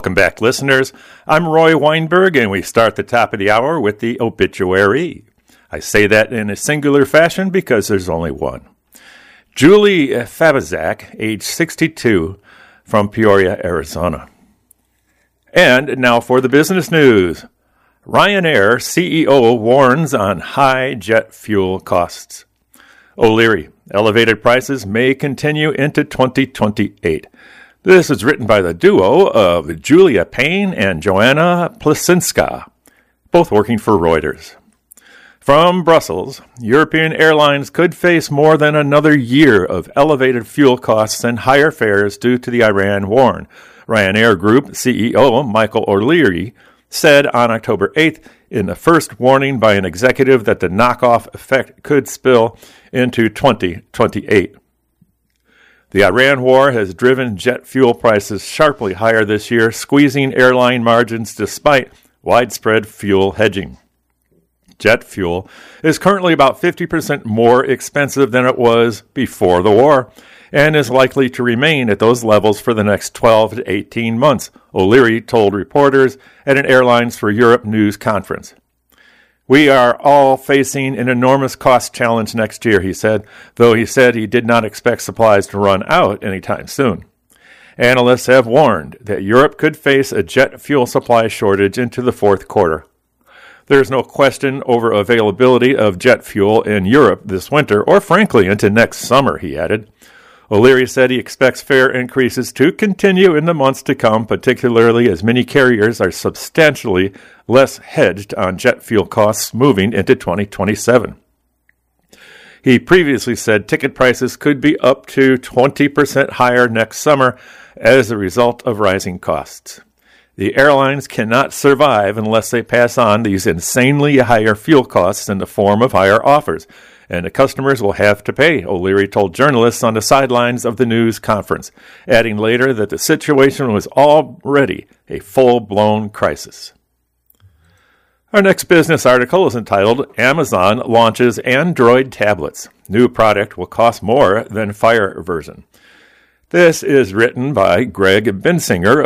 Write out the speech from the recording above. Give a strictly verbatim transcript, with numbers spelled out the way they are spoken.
Welcome back, listeners. I'm Roy Weinberg, and we start the top of the hour with the obituary. I say that in a singular fashion because there's only one. Julie Fabizak, age sixty-two, from Peoria, Arizona. And now for the business news. Ryanair C E O warns on high jet fuel costs. O'Leary, elevated prices may continue into twenty twenty-eight. This is written by the duo of Julia Payne and Joanna Plasinska, both working for Reuters. From Brussels, European airlines could face more than another year of elevated fuel costs and higher fares due to the Iran war. Ryanair Group C E O Michael O'Leary said on October eighth in the first warning by an executive that the knockoff effect could spill into twenty twenty-eight. The Iran war has driven jet fuel prices sharply higher this year, squeezing airline margins despite widespread fuel hedging. Jet fuel is currently about fifty percent more expensive than it was before the war and is likely to remain at those levels for the next twelve to eighteen months, O'Leary told reporters at an Airlines for Europe news conference. We are all facing an enormous cost challenge next year, he said, though he said he did not expect supplies to run out anytime soon. Analysts have warned that Europe could face a jet fuel supply shortage into the fourth quarter. There is no question over availability of jet fuel in Europe this winter, or frankly into next summer, he added. O'Leary said he expects fare increases to continue in the months to come, particularly as many carriers are substantially less hedged on jet fuel costs moving into twenty twenty-seven. He previously said ticket prices could be up to twenty percent higher next summer as a result of rising costs. The airlines cannot survive unless they pass on these insanely higher fuel costs in the form of higher offers, and the customers will have to pay, O'Leary told journalists on the sidelines of the news conference, adding later that the situation was already a full-blown crisis. Our next business article is entitled, Amazon Launches Android Tablets. New product will cost more than Fire version. This is written by Greg Bensinger